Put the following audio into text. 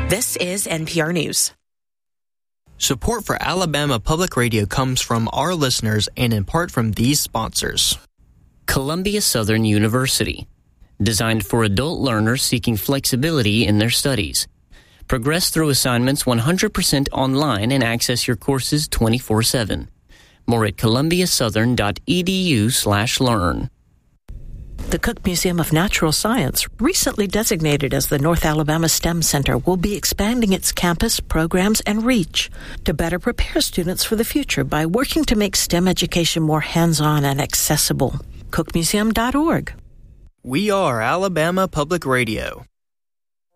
This is NPR News. Support for Alabama Public Radio comes from our listeners and in part from these sponsors. Columbia Southern University, designed for adult learners seeking flexibility in their studies. Progress through assignments 100% online and access your courses 24/7. More at columbiasouthern.edu/learn. The Cook Museum of Natural Science, recently designated as the North Alabama STEM Center, will be expanding its campus, programs, and reach to better prepare students for the future by working to make STEM education more hands-on and accessible. cookmuseum.org. We are Alabama Public Radio.